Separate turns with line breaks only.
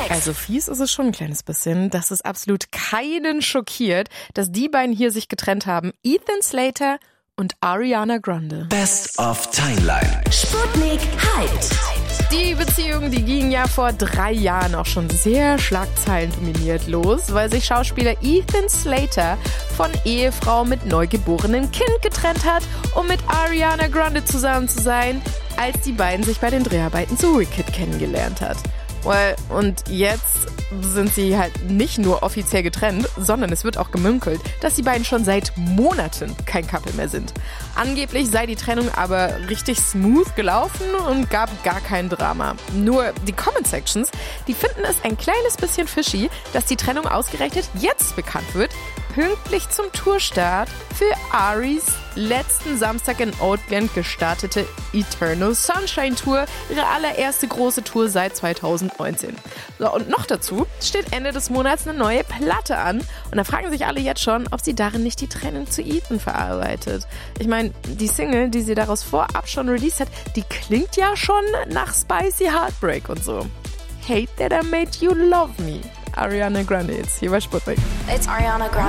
Also fies ist es schon ein kleines bisschen, dass es absolut keinen schockiert, dass die beiden hier sich getrennt haben. Ethan Slater und Ariana Grande.
Best of Timeline.
Sputnik hyped.
Die Beziehung, die ging ja vor 3 Jahren auch schon sehr schlagzeilendominiert los, weil sich Schauspieler Ethan Slater von Ehefrau mit neugeborenem Kind getrennt hat, um mit Ariana Grande zusammen zu sein, als die beiden sich bei den Dreharbeiten zu Wicked kennengelernt hat. Und jetzt sind sie halt nicht nur offiziell getrennt, sondern es wird auch gemunkelt, dass die beiden schon seit Monaten kein Couple mehr sind. Angeblich sei die Trennung aber richtig smooth gelaufen und gab gar kein Drama. Nur die Comment-Sections, die finden es ein kleines bisschen fishy, dass die Trennung ausgerechnet jetzt bekannt wird, pünktlich zum Tourstart für Aries letzten Samstag in Oakland gestartete Eternal Sunshine Tour, ihre allererste große Tour seit 2019. So, und noch dazu steht Ende des Monats eine neue Platte an und da fragen sich alle jetzt schon, ob sie darin nicht die Trennung zu Ethan verarbeitet. Ich meine, die Single, die sie daraus vorab schon released hat, die klingt ja schon nach Spicy Heartbreak und so. Hate that I made you love me. Ariana Grande jetzt hier bei Sputnik.
It's Ariana Grande.